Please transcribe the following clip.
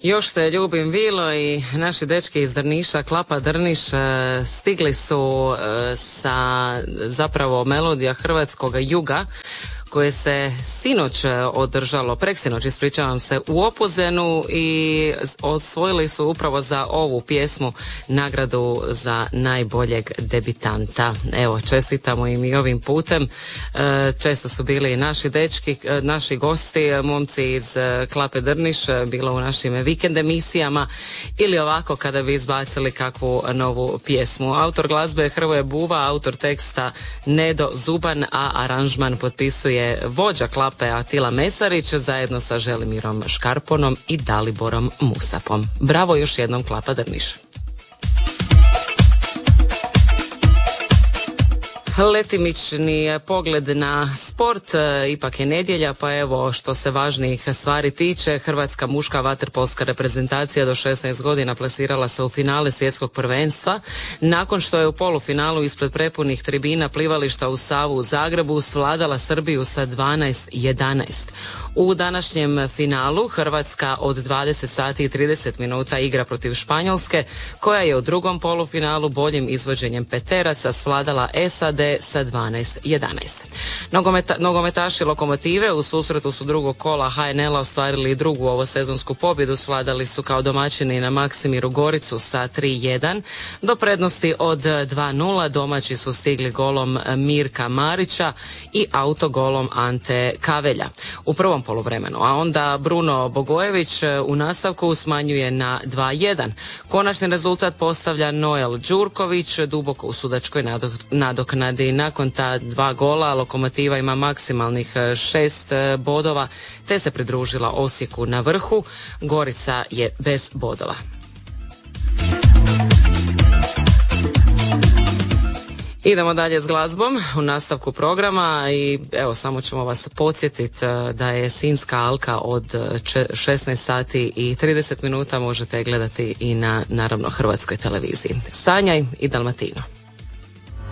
Još te ljubim Vilo i naši dečki iz Drniša, Klapa Drniš, stigli su sa zapravo melodija hrvatskog juga koje se sinoć održalo, preksinoć, ispričavam se, u Opuzenu i osvojili su upravo za ovu pjesmu nagradu za najboljeg debitanta. Evo, čestitamo im i ovim putem. Često su bili i naši dečki, naši gosti, momci iz Klape Drniš, bilo u našim vikend emisijama ili ovako kada bi izbacili kakvu novu pjesmu. Autor glazbe je Hrvoje Buva, autor teksta Nedo Zuban, a aranžman potpisuje vođa Klape Atila Mesarić zajedno sa Želimirom Škarponom i Daliborom Musapom. Bravo još jednom Klapa Drniš. Letimični pogled na sport, ipak je nedjelja, pa evo što se važnijih stvari tiče, hrvatska muška vaterpolska reprezentacija do 16 godina plasirala se u finale svjetskog prvenstva, nakon što je u polufinalu ispred prepunih tribina plivališta u Savu u Zagrebu svladala Srbiju sa 12-11. U današnjem finalu Hrvatska od 20 sati i 30 minuta igra protiv Španjolske, koja je u drugom polufinalu boljim izvođenjem peteraca svladala SAD sa 12-11. Nogometaši Lokomotive u susretu su drugog kola HNL-a ostvarili drugu ovosezonsku pobjedu, svladali su kao domaćini na Maksimiru Goricu sa 3-1. Do prednosti od 2-0 domaći su stigli golom Mirka Marića i autogolom Ante Kavelja u prvom poluvremenu, a onda Bruno Bogojević u nastavku smanjuje na 2-1. Konačni rezultat postavlja Noel Đurković duboko u sudačkoj nadoknadi. Nakon ta dva gola Lokomotiva ima maksimalnih 6 bodova te se pridružila Osijeku na vrhu. Gorica je bez bodova. Idemo dalje s glazbom u nastavku programa i evo samo ćemo vas podsjetiti da je Sinjska alka od 16 sati i 30 minuta možete gledati i na naravno Hrvatskoj televiziji. Sanjaj i Dalmatino.